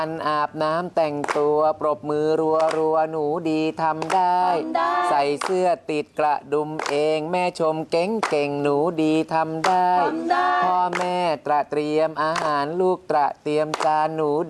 อาบน้ำแต่งตัวปรบมือรัวหนูดีทำได้ใส่เสื้อติดกระดุมเองแม่ชมเก่งหนูดีทำได้พ่อแม่เตรียมอาหารลูกเตรียมจานหนู